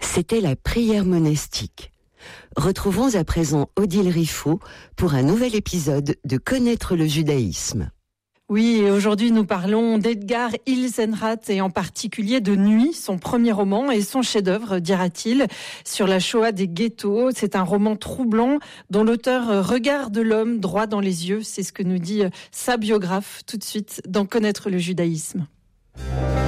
C'était la prière monastique. Retrouvons à présent Odile Riffaut pour un nouvel épisode de Connaître le judaïsme. Oui, et aujourd'hui nous parlons d'Edgar Ilsenrath et en particulier de Nuit, son premier roman et son chef-d'œuvre, dira-t-il, sur la Shoah des ghettos. C'est un roman troublant dont l'auteur regarde l'homme droit dans les yeux. C'est ce que nous dit sa biographe tout de suite dans Connaître le judaïsme.